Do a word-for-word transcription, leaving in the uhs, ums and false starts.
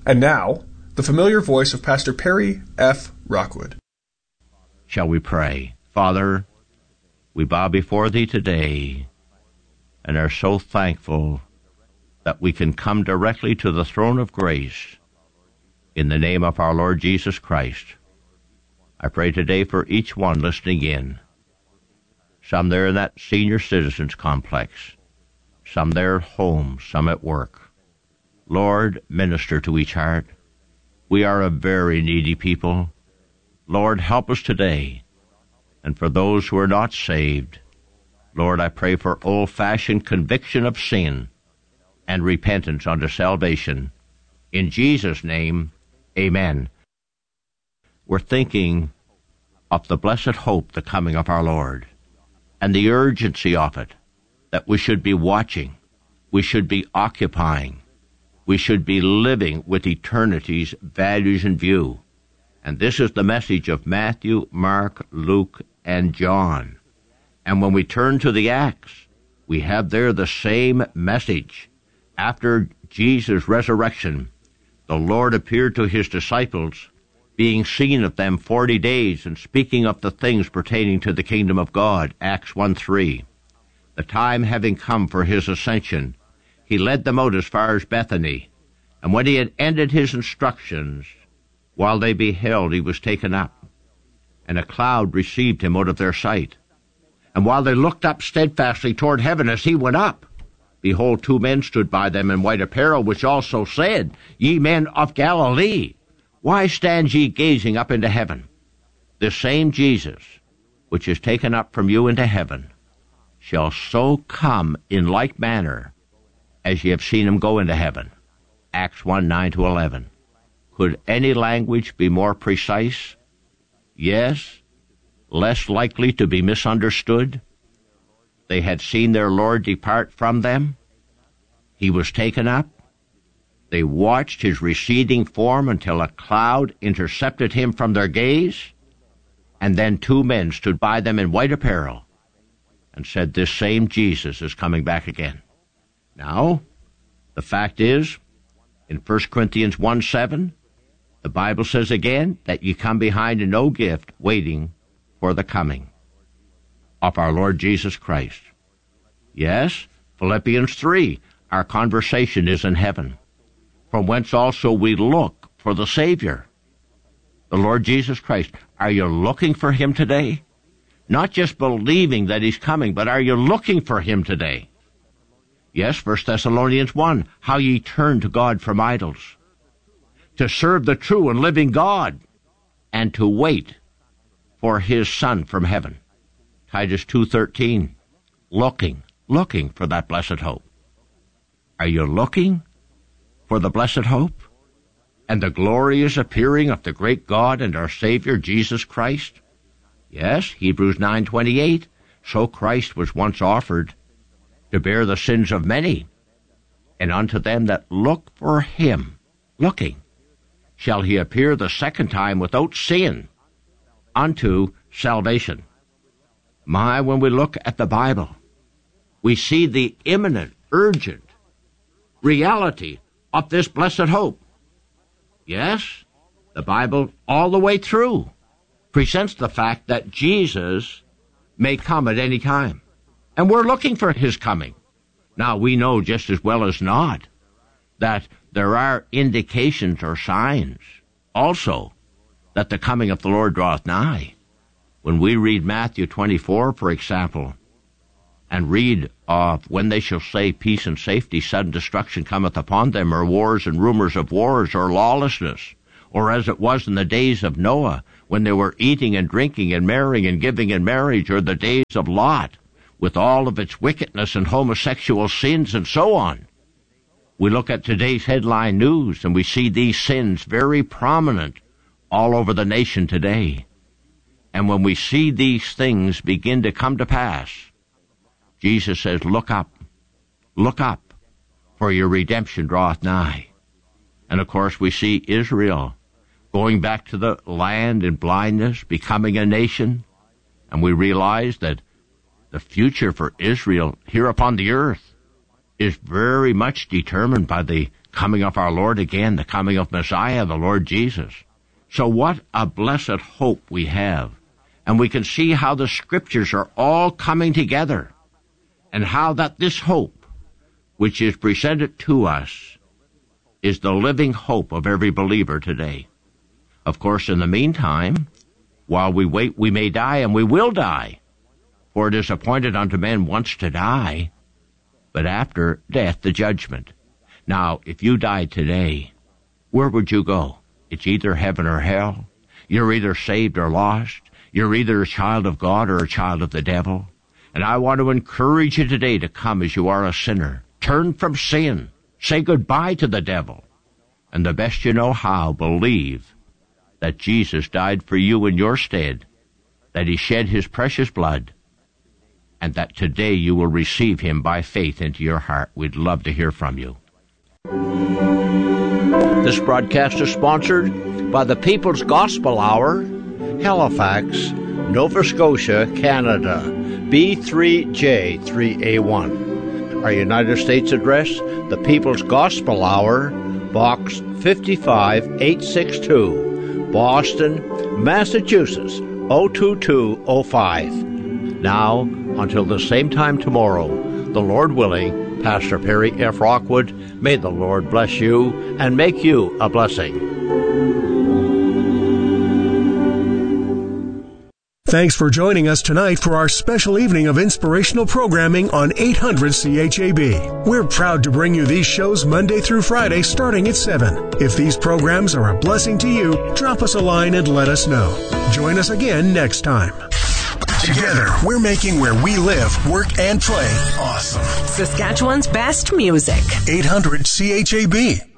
And now, the familiar voice of Pastor Perry F. Rockwood. Shall we pray? Father, we bow before Thee today and are so thankful that we can come directly to the throne of grace in the name of our Lord Jesus Christ. I pray today for each one listening in. Some there in that senior citizens complex, some there at home, some at work. Lord, minister to each heart. We are a very needy people. Lord, help us today. And for those who are not saved, Lord, I pray for old-fashioned conviction of sin and repentance unto salvation. In Jesus' name, amen. We're thinking of the blessed hope, the coming of our Lord, and the urgency of it, that we should be watching, we should be occupying, we should be living with eternity's values in view. And this is the message of Matthew, Mark, Luke, and John. And when we turn to the Acts, we have there the same message. After Jesus' resurrection, the Lord appeared to his disciples, being seen of them forty days, and speaking of the things pertaining to the kingdom of God, Acts one three. The time having come for his ascension, he led them out as far as Bethany, and when he had ended his instructions, while they beheld, he was taken up, and a cloud received him out of their sight. And while they looked up steadfastly toward heaven as he went up, behold, two men stood by them in white apparel, which also said, Ye men of Galilee, why stand ye gazing up into heaven? This same Jesus, which is taken up from you into heaven, shall so come in like manner as ye have seen him go into heaven. Acts one nine to eleven. Could any language be more precise? Yes, less likely to be misunderstood. They had seen their Lord depart from them. He was taken up. They watched his receding form until a cloud intercepted him from their gaze, and then two men stood by them in white apparel and said, This same Jesus is coming back again. Now, the fact is, in First Corinthians one seven, the Bible says again that ye come behind in no gift, waiting for the coming of our Lord Jesus Christ. Yes, Philippians three, our conversation is in heaven, from whence also we look for the Savior, the Lord Jesus Christ. Are you looking for him today? Not just believing that he's coming, but are you looking for him today? Yes, First Thessalonians one, how ye turn to God from idols, to serve the true and living God, and to wait for his Son from heaven. Titus two thirteen, looking, looking for that blessed hope. Are you looking for the blessed hope and the glorious appearing of the great God and our Savior, Jesus Christ? Yes, Hebrews nine twenty-eight, so Christ was once offered to bear the sins of many, and unto them that look for him, looking, shall he appear the second time without sin unto salvation. My, when we look at the Bible, we see the imminent, urgent reality of this blessed hope. Yes, the Bible all the way through presents the fact that Jesus may come at any time. And we're looking for his coming. Now, we know just as well as not that there are indications or signs also that the coming of the Lord draweth nigh. When we read Matthew twenty-four, for example, and read of when they shall say peace and safety, sudden destruction cometh upon them, or wars and rumors of wars, or lawlessness, or as it was in the days of Noah, when they were eating and drinking and marrying and giving in marriage, or the days of Lot, with all of its wickedness and homosexual sins and so on. We look at today's headline news and we see these sins very prominent all over the nation today. And when we see these things begin to come to pass, Jesus says, look up, look up, for your redemption draweth nigh. And of course we see Israel going back to the land in blindness, becoming a nation, and we realize that the future for Israel here upon the earth is very much determined by the coming of our Lord again, the coming of Messiah, the Lord Jesus. So what a blessed hope we have. And we can see how the Scriptures are all coming together, and how that this hope, which is presented to us, is the living hope of every believer today. Of course, in the meantime, while we wait, we may die, and we will die. For it is appointed unto men once to die, but after death the judgment. Now, if you died today, where would you go? It's either heaven or hell. You're either saved or lost. You're either a child of God or a child of the devil. And I want to encourage you today to come as you are a sinner. Turn from sin. Say goodbye to the devil. And the best you know how, believe that Jesus died for you in your stead, that he shed his precious blood, and that today you will receive him by faith into your heart. We'd love to hear from you. This broadcast is sponsored by the People's Gospel Hour, Halifax, Nova Scotia, Canada, B three J three A one. Our United States address, the People's Gospel Hour, Box fifty-five eight sixty-two, Boston, Massachusetts, oh two two oh five. Now, until the same time tomorrow, the Lord willing, Pastor Perry F. Rockwood, may the Lord bless you and make you a blessing. Thanks for joining us tonight for our special evening of inspirational programming on eight hundred C H A B. We're proud to bring you these shows Monday through Friday starting at seven. If these programs are a blessing to you, drop us a line and let us know. Join us again next time. Together, we're making where we live, work, and play awesome. Saskatchewan's best music. eight hundred C H A B.